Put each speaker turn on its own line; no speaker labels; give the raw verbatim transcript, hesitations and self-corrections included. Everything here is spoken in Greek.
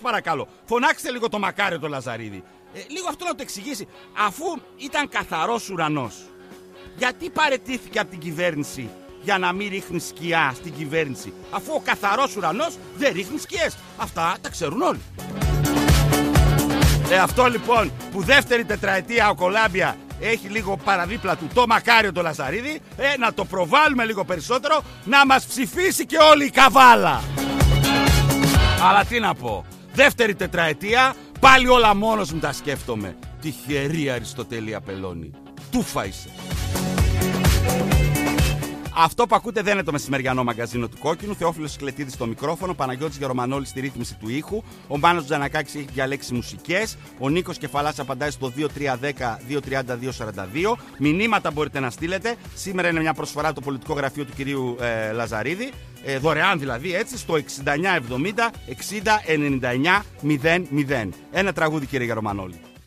παρακαλώ. Φωνάξτε λίγο το Μακάριο το Λαζαρίδη. Ε, λίγο αυτό να το εξηγήσει. Αφού ήταν καθαρός ουρανός, γιατί παραιτήθηκε από την κυβέρνηση για να μην ρίχνει σκιά στην κυβέρνηση, αφού ο καθαρός ουρανός δεν ρίχνει σκιές? Αυτά τα ξέρουν όλοι. Ε, αυτό λοιπόν που δεύτερη τετραετία ο Κολάμπια έχει λίγο παραδίπλα του το Μακάριο το Λαζαρίδη, ε, να το προβάλλουμε λίγο περισσότερο, να μας ψηφίσει και όλη η καβάλα. Αλλά τι να πω, δεύτερη τετραετία, πάλι όλα μόνος μου τα σκέφτομαι. Τυχερή Αριστοτέλη Απελώνη. Τούφα είσαι. Αυτό που ακούτε δεν είναι το μεσημεριανό μαγκαζίνο του Κόκκινου. Θεόφιλος Σκλετίδης στο μικρόφωνο, Παναγιώτης Γερομανόλης στη ρύθμιση του ήχου. Ο Μάνος Τζανακάκης έχει διαλέξει μουσικές. Ο Νίκος Κεφαλάς απαντάει στο δύο τρία ένα μηδέν δύο τριάντα δύο σαράντα δύο. Μηνύματα μπορείτε να στείλετε. Σήμερα είναι μια προσφορά από το πολιτικό γραφείο του κυρίου ε, Λαζαρίδη. Ε, δωρεάν δηλαδή, έτσι, στο εξήντα εννιά εβδομήντα εξήντα ενενήντα εννιά μηδέν μηδέν. Ένα τραγούδι, κύριε Γερομανόλη.